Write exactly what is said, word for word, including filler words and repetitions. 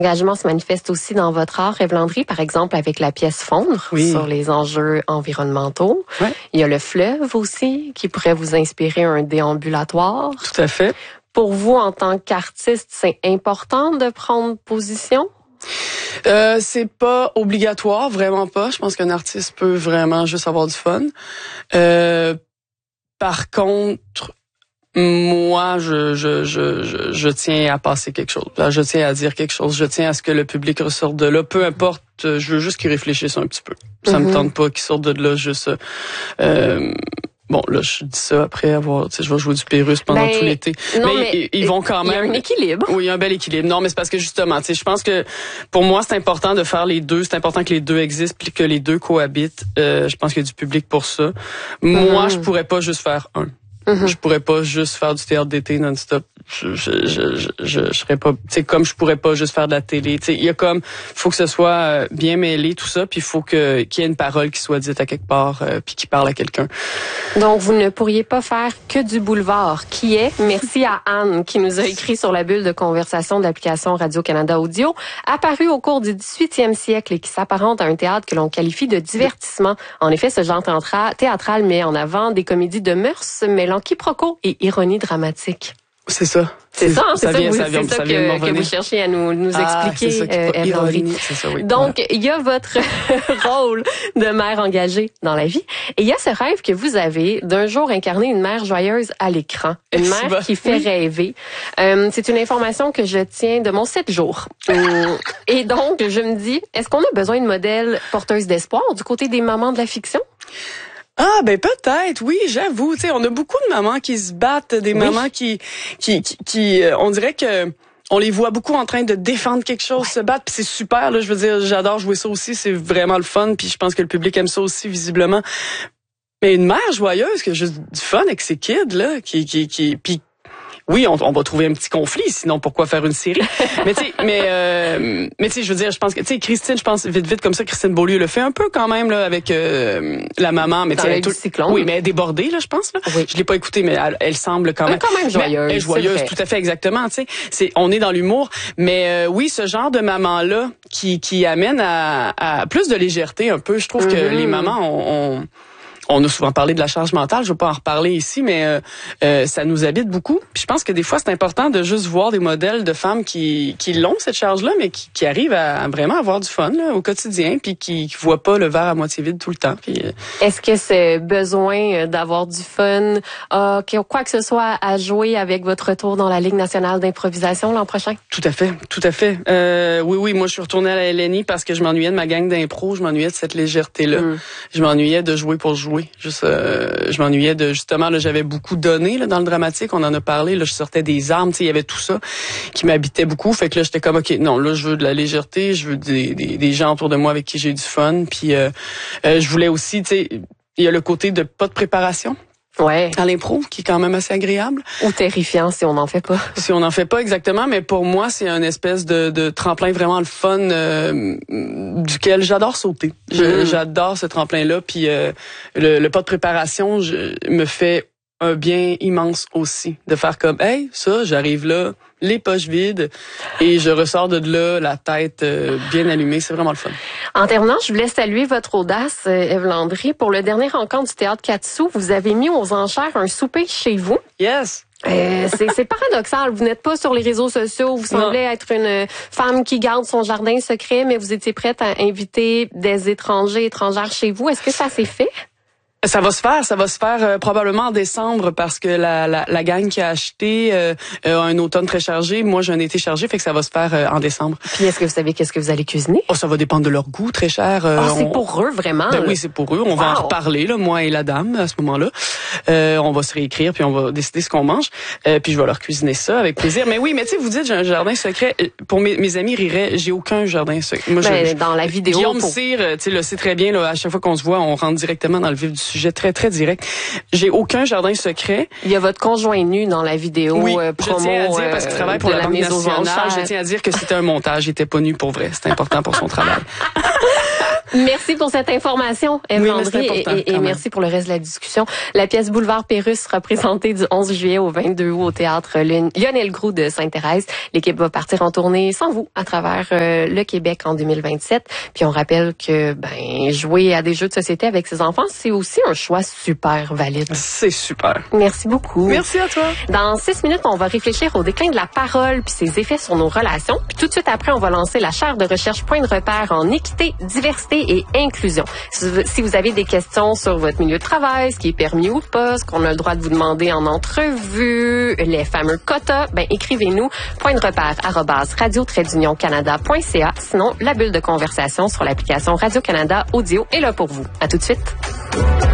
L'engagement se manifeste aussi dans votre art, Ève Landry, par exemple avec la pièce Fondre oui. sur les enjeux environnementaux. Ouais. Il y a le fleuve aussi qui pourrait vous inspirer un déambulatoire. Tout à fait. Pour vous, en tant qu'artiste, c'est important de prendre position? Euh, c'est pas obligatoire, vraiment pas. Je pense qu'un artiste peut vraiment juste avoir du fun. Euh, par contre, moi, je, je, je, je, je tiens à passer quelque chose. Je tiens à dire quelque chose. Je tiens à ce que le public ressorte de là. Peu importe, je veux juste qu'ils réfléchissent un petit peu. Ça mm-hmm. me tente pas qu'ils sortent de là juste... Euh, Bon, là, je dis ça après avoir, tu sais, je vais jouer du Pérus pendant ben, tout l'été. Non, mais, mais ils, ils vont quand même. Il y a un équilibre. Oui, il y a un bel équilibre. Non, mais c'est parce que justement, tu sais, je pense que pour moi, c'est important de faire les deux. C'est important que les deux existent puis que les deux cohabitent. Euh, je pense qu'il y a du public pour ça. Mm-hmm. Moi, je pourrais pas juste faire un. Mm-hmm. Je pourrais pas juste faire du théâtre d'été non-stop. Je, je, je, je, je, je serais pas, tu sais, comme je pourrais pas juste faire de la télé. Tu sais, il y a comme, faut que ce soit bien mêlé tout ça, puis il faut que qu'il y ait une parole qui soit dite à quelque part, euh, puis qui parle à quelqu'un. Donc vous ne pourriez pas faire que du boulevard, qui est, merci à Anne qui nous a écrit sur la bulle de conversation de l'application Radio-Canada Audio, apparu au cours du dix-huitième siècle et qui s'apparente à un théâtre que l'on qualifie de divertissement. En effet, ce genre théâtral met en avant des comédies de mœurs mêlant quiproquo et ironie dramatique. C'est ça. C'est ça, hein, c'est ça, ça, vient, vous, ça, vient, c'est ça, ça que, que vous cherchez à nous, nous ah, expliquer, c'est ça, euh, ironie, c'est ça, oui. Donc, il ouais. y a votre rôle de mère engagée dans la vie et il y a ce rêve que vous avez d'un jour incarner une mère joyeuse à l'écran. Une mère bon. qui fait oui. rêver. Euh, c'est une information que je tiens de mon sept jours. Euh, et donc, je me dis, est-ce qu'on a besoin de modèles porteuses d'espoir du côté des mamans de la fiction? Ah ben peut-être, oui, j'avoue. Tu sais, on a beaucoup de mamans qui se battent, des oui. mamans qui, qui, qui, qui euh, on dirait que on les voit beaucoup en train de défendre quelque chose, ouais. se battre, puis c'est super. Là, je veux dire, j'adore jouer ça aussi, c'est vraiment le fun, puis je pense que le public aime ça aussi visiblement. Mais une mère joyeuse qui a juste du fun avec ses kids là, qui, qui, qui, puis oui, on, on va trouver un petit conflit, sinon pourquoi faire une série? mais tu sais, mais euh, mais tu sais, je veux dire, je pense que tu sais, Christine, je pense vite vite comme ça, Christine Beaulieu le fait un peu quand même là avec euh, la maman, mais tu sais, tout cyclone. Oui, mais elle est débordée là, je pense là. Oui. Je l'ai pas écoutée, mais elle, elle semble quand même. Elle est quand même joyeuse. Elle est joyeuse, tout à fait exactement. Tu sais, c'est on est dans l'humour, mais euh, oui, ce genre de maman là qui qui amène à, à plus de légèreté un peu. Je trouve mm-hmm. que les mamans ont, ont On a souvent parlé de la charge mentale, je ne vais pas en reparler ici, mais euh, euh, ça nous habite beaucoup. Puis je pense que des fois, c'est important de juste voir des modèles de femmes qui qui l'ont, cette charge-là, mais qui, qui arrivent à, à vraiment avoir du fun là, au quotidien, puis qui ne voient pas le verre à moitié vide tout le temps. Puis, euh... Est-ce que ce besoin d'avoir du fun, euh, quoi que ce soit à jouer avec votre retour dans la Ligue nationale d'improvisation l'an prochain? Tout à fait, tout à fait. Euh, oui, oui, moi, je suis retournée à la L N I parce que je m'ennuyais de ma gang d'impro, je m'ennuyais de cette légèreté-là. Mm. Je m'ennuyais de jouer pour jouer. Juste, euh, je m'ennuyais de justement là, j'avais beaucoup donné là dans le dramatique, on en a parlé. Là, je sortais des armes, tu sais, il y avait tout ça qui m'habitait beaucoup. Fait que là, j'étais comme ok, non, là, je veux de la légèreté, je veux des, des, des gens autour de moi avec qui j'ai du fun. Puis, euh, euh, je voulais aussi, tu sais, il y a le côté de pas de préparation. Ouais. À l'impro, qui est quand même assez agréable. Ou terrifiant si on n'en fait pas. Si on n'en fait pas exactement, mais pour moi, c'est un espèce de, de tremplin vraiment le fun euh, duquel j'adore sauter. Je, mmh. J'adore ce tremplin-là, puis euh, le, le pas de préparation je, me fait un bien immense aussi. De faire comme, hey, ça, j'arrive là, les poches vides, et je ressors de là, la tête euh, bien allumée. C'est vraiment le fun. En terminant, je voulais saluer votre audace, Ève Landry. Pour le dernier rencontre du Théâtre quatre sous, vous avez mis aux enchères un souper chez vous. Yes! Euh, c'est, c'est paradoxal. Vous n'êtes pas sur les réseaux sociaux. Vous semblez non. être une femme qui garde son jardin secret, mais vous étiez prête à inviter des étrangers, étrangères chez vous. Est-ce que ça s'est fait? Ça va se faire, ça va se faire euh, probablement en décembre parce que la la, la gang qui a acheté euh, a un automne très chargé. Moi, j'ai un été chargé, fait que ça va se faire euh, en décembre. Puis est-ce que vous savez qu'est-ce que vous allez cuisiner? Oh, ça va dépendre de leur goût, très cher. Euh, oh, c'est on... pour eux vraiment. Ben oui, c'est pour eux. On wow. va en reparler là, moi et la dame à ce moment-là. Euh, on va se réécrire puis on va décider ce qu'on mange. Euh, puis je vais leur cuisiner ça avec plaisir. Mais oui, mais tu sais, vous dites j'ai un jardin secret. Pour mes, mes amis riraient, j'ai aucun jardin secret. Moi, ben, je, dans la vidéo. Guillaume pour... Cyr, tu sais, le sait très bien. Là, à chaque fois qu'on se voit, on rentre directement dans le vif du sujet, très très direct. J'ai aucun jardin secret. Il y a votre conjoint nu dans la vidéo oui, euh, promo. Je tiens à dire, parce qu'il travaille pour la, la Banque nationale, je tiens à dire que c'était un montage. Il était pas nu pour vrai. C'est important pour son travail. Merci pour cette information, Ève Oui, Landry, et, et, et merci pour le reste de la discussion. La pièce Boulevard Pérusse sera présentée du onze juillet au vingt-deux août au théâtre Lionel Groulx de Sainte-Thérèse. L'équipe va partir en tournée sans vous à travers euh, le Québec en deux mille vingt-sept. Puis on rappelle que ben jouer à des jeux de société avec ses enfants, c'est aussi un choix super valide. C'est super. Merci beaucoup. Merci à toi. Dans six minutes, on va réfléchir au déclin de la parole puis ses effets sur nos relations. Puis tout de suite après, on va lancer la chaire de recherche Point de repère en équité, diversité et inclusion. Si vous avez des questions sur votre milieu de travail, ce qui est permis ou pas, ce qu'on a le droit de vous demander en entrevue, les fameux quotas, ben écrivez-nous point de repère arobase radio trait d'union canada point c a. Sinon, la bulle de conversation sur l'application Radio-Canada Audio est là pour vous. À tout de suite.